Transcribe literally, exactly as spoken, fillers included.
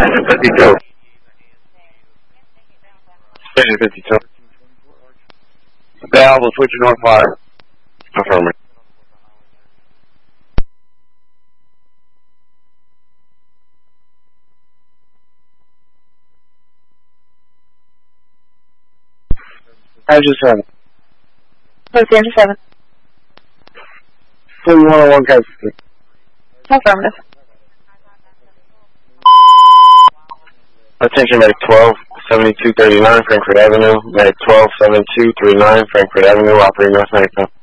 fifty-two. Station fifty-two. Bay Alpha, switch to North Fire. Affirmative. Azure seven. What's the Azure seven? forty-one oh one Kansas City. Affirmative. Attention, Medic twelve seventy-two thirty-nine, Frankfurt Avenue. Medic twelve seventy-two thirty-nine, Frankfurt Avenue, operating North America.